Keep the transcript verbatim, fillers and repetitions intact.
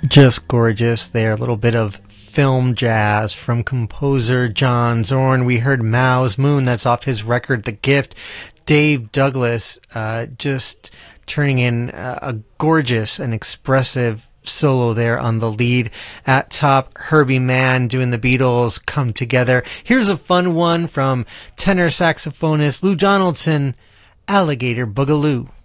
Just gorgeous there. A little bit of film jazz from composer John Zorn. We heard Mao's Moon. That's off his record, The Gift. Dave Douglas uh, just turning in a, a gorgeous and expressive solo there on the lead. At top, Herbie Mann doing the Beatles Come Together. Here's a fun one from tenor saxophonist Lou Donaldson, Alligator Boogaloo.